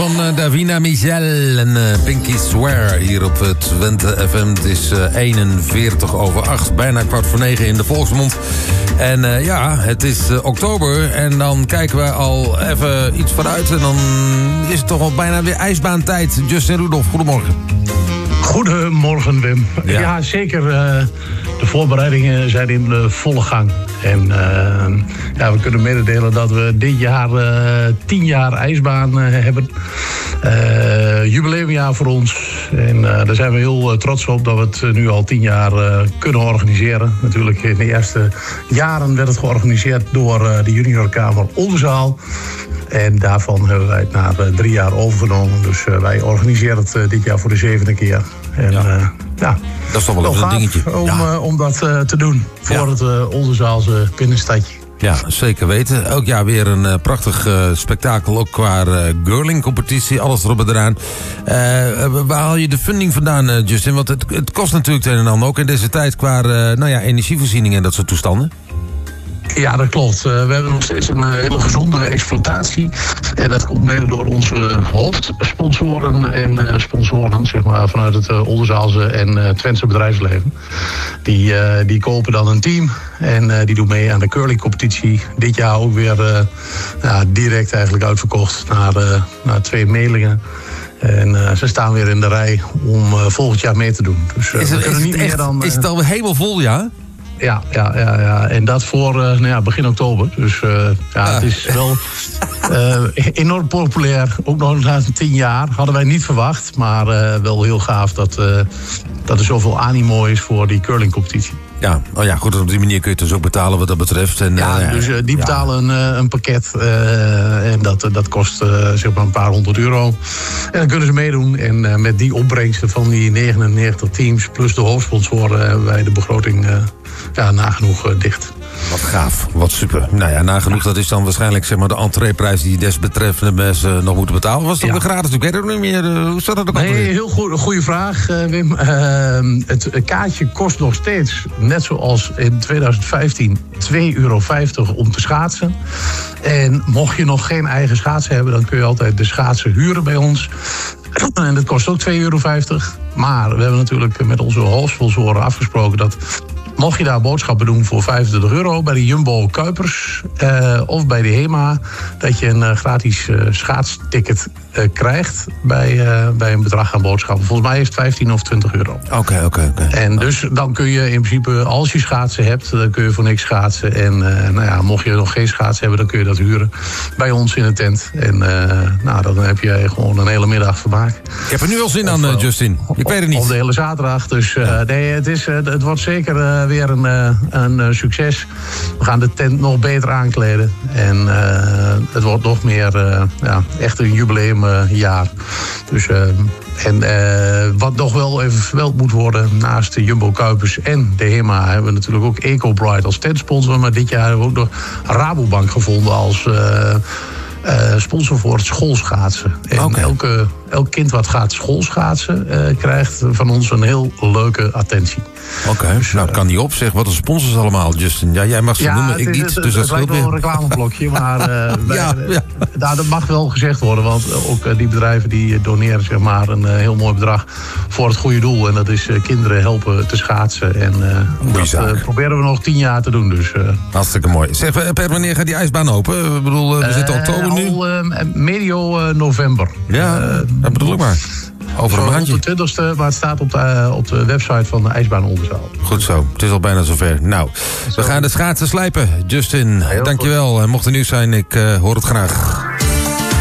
van Davina Michel en Pinky Swear hier op Twente FM. Het is 8:41, bijna 8:45 in de volksmond. En het is oktober en dan kijken we al even iets vooruit. En dan is het toch al bijna weer ijsbaantijd. Justin Rudolph, goedemorgen. Goedemorgen, Wim. Ja zeker. De voorbereidingen zijn in volle gang. En we kunnen mededelen dat we dit jaar 10 jaar ijsbaan hebben. Jubileumjaar voor ons. En daar zijn we heel trots op dat we het nu al 10 jaar kunnen organiseren. Natuurlijk in de eerste jaren werd het georganiseerd door de juniorkamer Oldenzaal. En daarvan hebben wij het na 3 jaar overgenomen. Dus wij organiseren het dit jaar voor de 7e keer. En, dat is toch wel een dingetje. Om dat te doen voor het Oldenzaalse binnenstadje. Ja, zeker weten. Elk jaar weer een prachtig spektakel, ook qua girling-competitie, alles erop en eraan. Waar haal je de funding vandaan, Justin? Want het kost natuurlijk het een en ander, ook in deze tijd qua energievoorziening en dat soort toestanden. Ja, dat klopt. We hebben nog steeds een hele gezonde exploitatie. En dat komt mede door onze hoofdsponsoren en sponsoren, zeg maar, vanuit het Oldenzaalse en Twentse bedrijfsleven. Die kopen dan een team en die doen mee aan de curlingcompetitie. Dit jaar ook weer direct eigenlijk uitverkocht naar 2 mailingen. En ze staan weer in de rij om volgend jaar mee te doen. Dus is het al helemaal vol, ja? Ja. En dat voor begin oktober. Dus het is wel enorm populair. Ook nog na 10 jaar. Hadden wij niet verwacht. Maar wel heel gaaf dat er zoveel animo is voor die curlingcompetitie. Ja, goed, op die manier kun je het dus ook betalen wat dat betreft. En, die betalen een pakket. En dat kost zeg maar een paar €100. En dan kunnen ze meedoen. En met die opbrengsten van die 99 teams plus de hoofdsponsoren hebben wij de begroting nagenoeg dicht. Wat gaaf, wat super. Nou ja, nagenoeg, dat is dan waarschijnlijk zeg maar de entreeprijs die desbetreffende mensen nog moeten betalen. Was het ook weer gratis? Ik weet het ook niet meer. Hoe staat dat ook alweer? Nee, heel goede vraag, Wim. Het kaartje kost nog steeds, net zoals in 2015, €2,50 om te schaatsen. En mocht je nog geen eigen schaatsen hebben, dan kun je altijd de schaatsen huren bij ons. En dat kost ook €2,50. Maar we hebben natuurlijk met onze hoofdsponsoren afgesproken dat mocht je daar boodschappen doen voor €25 bij de Jumbo Kuipers of bij de HEMA, dat je een gratis schaatsticket krijgt bij een bedrag aan boodschappen. Volgens mij is het €15 of €20. Oké. En dus dan kun je in principe, als je schaatsen hebt, dan kun je voor niks schaatsen. En mocht je nog geen schaatsen hebben, dan kun je dat huren bij ons in de tent. En dan heb je gewoon een hele middag vermaak. Ik heb er nu al zin aan, Justin. Ik weet het niet. Of de hele zaterdag. Dus het wordt zeker weer een succes. We gaan de tent nog beter aankleden. En het wordt nog meer echt een jubileumjaar. Dus wat nog wel even vermeld moet worden, naast de Jumbo Kuipers en de HEMA hebben we natuurlijk ook EcoBrite als tentsponsor. Maar dit jaar hebben we ook nog Rabobank gevonden als sponsor voor het schoolschaatsen. En elk kind wat gaat schoolschaatsen krijgt van ons een heel leuke attentie. Oké, dus, kan niet op, zeg. Wat een sponsors allemaal, Justin. Ja, jij mag ze noemen, ik niet. Dus het lijkt wel een reclameblokje, maar dat mag wel gezegd worden. Want ook die bedrijven die doneren zeg maar een heel mooi bedrag voor het goede doel. En dat is kinderen helpen te schaatsen. En dat proberen we nog 10 jaar te doen. Dus, hartstikke mooi. Zeg, per wanneer gaat die ijsbaan open? Ik bedoel, we zitten oktober nu. Medio november. Ja, dat bedoel ik maar. Over een maandje. Op de 20e, maar het staat op de website van de ijsbaan Oldenzaal. Goed zo, het is al bijna zover. Nou, we gaan de schaatsen slijpen. Justin, dankjewel. En mocht er nieuws zijn, ik hoor het graag.